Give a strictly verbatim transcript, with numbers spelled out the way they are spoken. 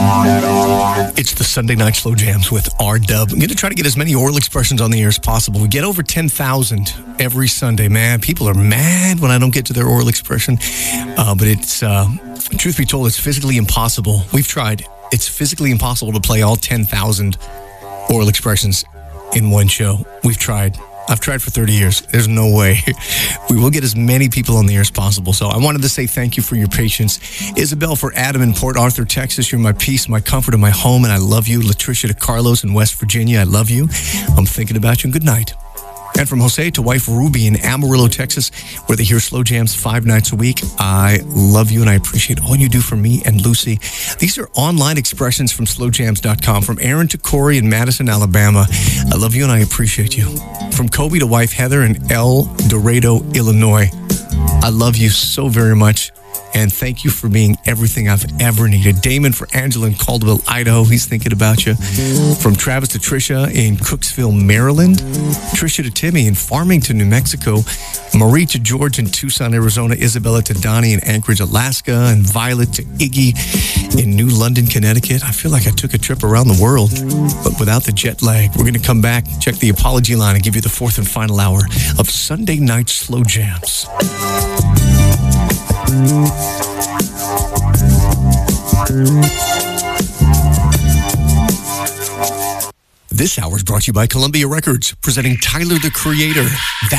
It's the Sunday Night Slow Jams with R-Dub. I'm going to try to get as many oral expressions on the air as possible. We get over ten thousand every Sunday, man. People are mad when I don't get to their oral expression. Uh, but it's, uh, truth be told, it's physically impossible. We've tried. It's physically impossible to play all ten thousand oral expressions in one show. We've tried. I've tried for thirty years. There's no way. We will get as many people on the air as possible. So I wanted to say thank you for your patience. Isabel for Adam in Port Arthur, Texas. You're my peace, my comfort, and my home, and I love you. Latricia to Carlos in West Virginia. I love you. I'm thinking about you, and good night. And from Jose to wife Ruby in Amarillo, Texas, where they hear Slow Jams five nights a week. I love you and I appreciate all you do for me and Lucy. These are online expressions from slow jams dot com. From Aaron to Corey in Madison, Alabama. I love you and I appreciate you. From Kobe to wife Heather in El Dorado, Illinois. I love you so very much. And thank you for being everything I've ever needed. Damon for Angela in Caldwell, Idaho. He's thinking about you. From Travis to Trisha in Cooksville, Maryland. Trisha to Timmy in Farmington, New Mexico. Marie to George in Tucson, Arizona. Isabella to Donnie in Anchorage, Alaska. And Violet to Iggy in New London, Connecticut. I feel like I took a trip around the world, but without the jet lag. We're going to come back, check the apology line, and give you the fourth and final hour of Sunday Night Slow Jams. This hour is brought to you by Columbia Records, presenting Tyler the Creator.